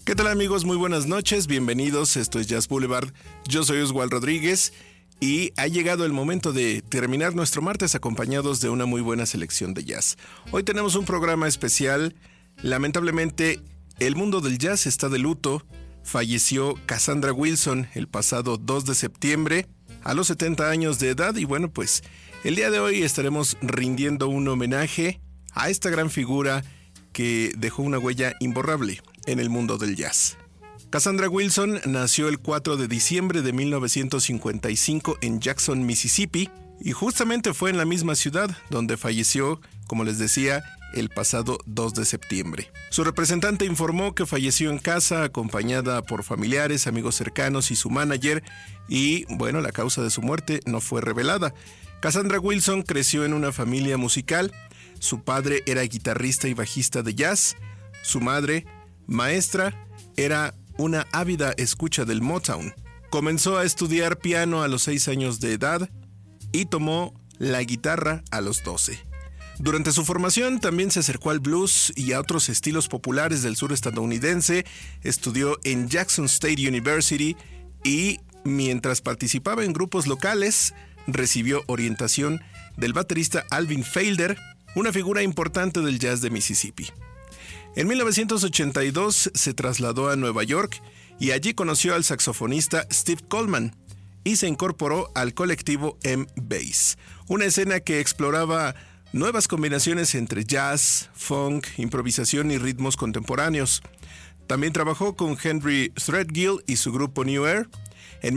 ¿Qué tal amigos? Muy buenas noches, bienvenidos, esto es Jazz Boulevard, yo soy Oswald Rodríguez y ha llegado el momento de terminar nuestro martes acompañados de una muy buena selección de jazz. Hoy tenemos un programa especial, lamentablemente el mundo del jazz está de luto, falleció Cassandra Wilson el pasado 2 de septiembre a los 70 años de edad y bueno pues el día de hoy estaremos rindiendo un homenaje a esta gran figura que dejó una huella imborrable en el mundo del jazz. Cassandra Wilson nació el 4 de diciembre de 1955 en Jackson, Mississippi, y justamente fue en la misma ciudad donde falleció, como les decía, el pasado 2 de septiembre. Su representante informó que falleció en casa acompañada por familiares, amigos cercanos y su manager, y bueno, la causa de su muerte no fue revelada. Cassandra Wilson creció en una familia musical. Su padre era guitarrista y bajista de jazz. Su madre, maestra, era una ávida escucha del Motown. Comenzó a estudiar piano a los 6 años de edad y tomó la guitarra a los 12. Durante su formación también se acercó al blues y a otros estilos populares del sur estadounidense. Estudió en Jackson State University y mientras participaba en grupos locales, recibió orientación del baterista Alvin Felder, una figura importante del jazz de Mississippi. En 1982 se trasladó a Nueva York y allí conoció al saxofonista Steve Coleman y se incorporó al colectivo M-Bass, una escena que exploraba nuevas combinaciones entre jazz, funk, improvisación y ritmos contemporáneos. También trabajó con Henry Threadgill y su grupo New Air. En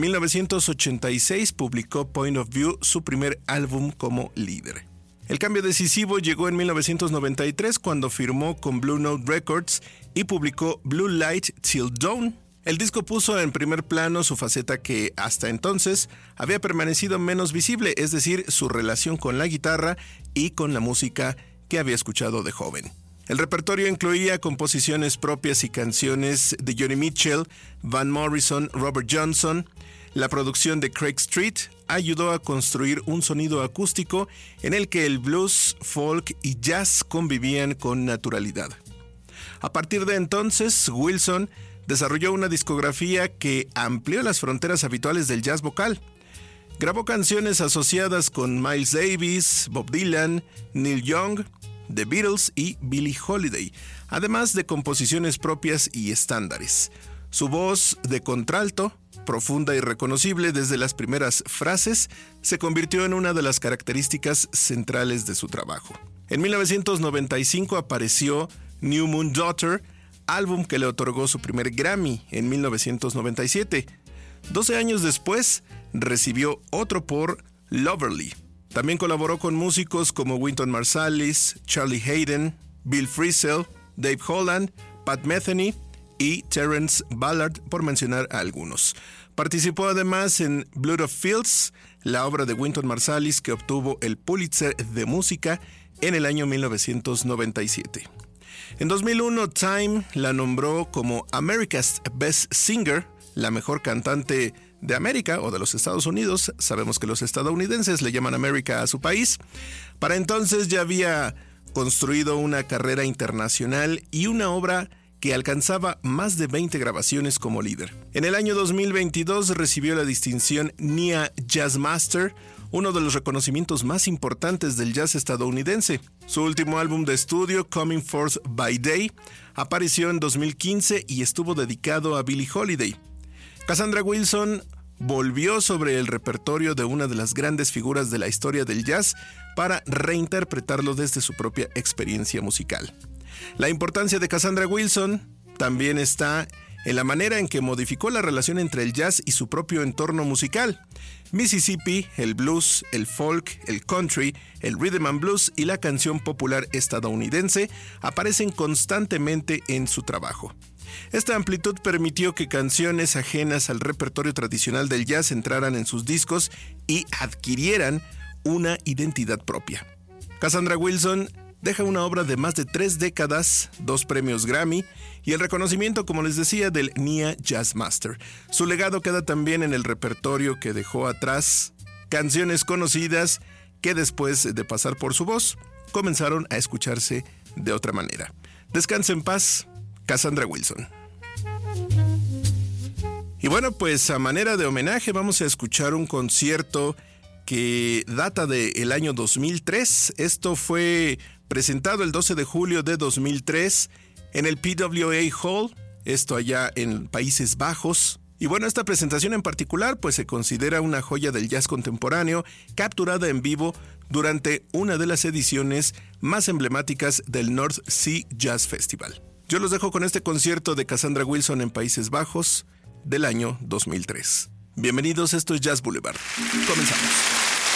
1986 publicó Point of View, su primer álbum como líder. El cambio decisivo llegó en 1993 cuando firmó con Blue Note Records y publicó Blue Light Till Dawn. El disco puso en primer plano su faceta que hasta entonces había permanecido menos visible, es decir, su relación con la guitarra y con la música que había escuchado de joven. El repertorio incluía composiciones propias y canciones de Joni Mitchell, Van Morrison, Robert Johnson. La producción de Craig Street ayudó a construir un sonido acústico en el que el blues, folk y jazz convivían con naturalidad. A partir de entonces, Wilson desarrolló una discografía que amplió las fronteras habituales del jazz vocal. Grabó canciones asociadas con Miles Davis, Bob Dylan, Neil Young, The Beatles y Billie Holiday, además de composiciones propias y estándares. Su voz de contralto, profunda y reconocible desde las primeras frases, se convirtió en una de las características centrales de su trabajo. En 1995 apareció New Moon Daughter, álbum que le otorgó su primer Grammy en 1997. 12 años después, recibió otro por Loverly. También colaboró con músicos como Wynton Marsalis, Charlie Haden, Bill Frisell, Dave Holland, Pat Metheny y Terence Ballard, por mencionar a algunos. Participó además en Blood of Fields, la obra de Wynton Marsalis que obtuvo el Pulitzer de Música en el año 1997. En 2001, Time la nombró como America's Best Singer, la mejor cantante de América o de los Estados Unidos. Sabemos que los estadounidenses le llaman América a su país. Para entonces ya había construido una carrera internacional y una obra que alcanzaba más de 20 grabaciones como líder. En el año 2022 recibió la distinción NIA Jazz Master, uno de los reconocimientos más importantes del jazz estadounidense. Su último álbum de estudio, Coming Forth by Day, apareció en 2015 y estuvo dedicado a Billie Holiday. Cassandra Wilson volvió sobre el repertorio de una de las grandes figuras de la historia del jazz para reinterpretarlo desde su propia experiencia musical. La importancia de Cassandra Wilson también está en la manera en que modificó la relación entre el jazz y su propio entorno musical. Mississippi, el blues, el folk, el country, el rhythm and blues y la canción popular estadounidense aparecen constantemente en su trabajo. Esta amplitud permitió que canciones ajenas al repertorio tradicional del jazz entraran en sus discos y adquirieran una identidad propia. Cassandra Wilson deja una obra de más de 3 décadas, 2 premios Grammy y el reconocimiento, como les decía, del NIA Jazz Master. Su legado queda también en el repertorio que dejó atrás, canciones conocidas que después de pasar por su voz, comenzaron a escucharse de otra manera. Descanse en paz, Cassandra Wilson. Y bueno, pues a manera de homenaje vamos a escuchar un concierto que data del año 2003. Esto fue presentado el 12 de julio de 2003 en el PWA Hall, esto allá en Países Bajos. Y bueno, esta presentación en particular pues se considera una joya del jazz contemporáneo capturada en vivo durante una de las ediciones más emblemáticas del North Sea Jazz Festival. Yo los dejo con este concierto de Cassandra Wilson en Países Bajos del año 2003. Bienvenidos, esto es Jazz Boulevard. Comenzamos.